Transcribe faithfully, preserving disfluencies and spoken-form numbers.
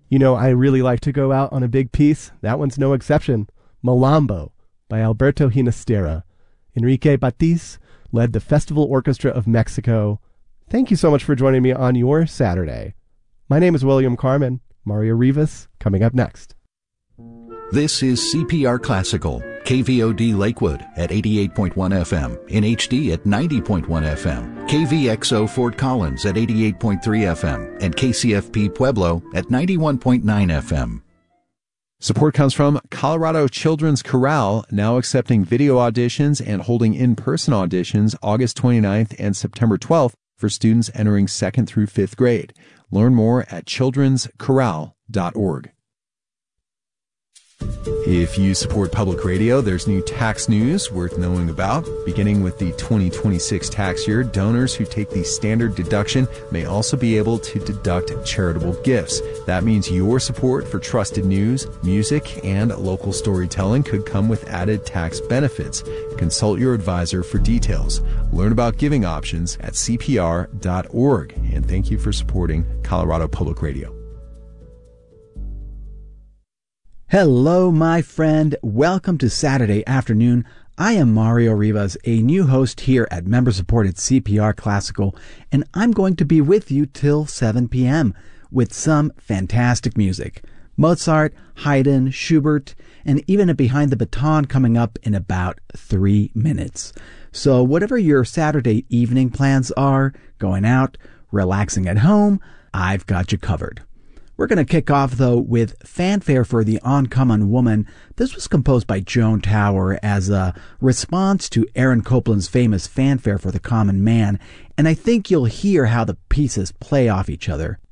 You know, I really like to go out on a big piece. That one's no exception. Malambo by Alberto Ginastera. Enrique Batiz led the Festival Orchestra of Mexico. Thank you so much for joining me on your Saturday. My name is William Carmen. Mario Rivas coming up next. This is C P R Classical, K V O D Lakewood at eighty-eight point one F M, in H D at ninety point one F M, K V X O Fort Collins at eighty-eight point three F M, and K C F P Pueblo at ninety-one point nine F M. Support comes from Colorado Children's Chorale, now accepting video auditions and holding in-person auditions August twenty-ninth and September twelfth for students entering second through fifth grade. Learn more at children's chorale dot org. If you support public radio, there's new tax news worth knowing about. Beginning with the twenty twenty-six tax year, donors who take the standard deduction may also be able to deduct charitable gifts. That means your support for trusted news, music, and local storytelling could come with added tax benefits. Consult your advisor for details. Learn about giving options at C P R dot org. And thank you for supporting Colorado Public Radio. Hello, my friend. Welcome to Saturday afternoon. I am Mario Rivas, a new host here at member-supported C P R Classical, and I'm going to be with you till seven p.m. with some fantastic music. Mozart, Haydn, Schubert, and even a Behind the Baton coming up in about three minutes. So whatever your Saturday evening plans are, going out, relaxing at home, I've got you covered. We're going to kick off, though, with Fanfare for the Uncommon Woman. This was composed by Joan Tower as a response to Aaron Copland's famous Fanfare for the Common Man, and I think you'll hear how the pieces play off each other.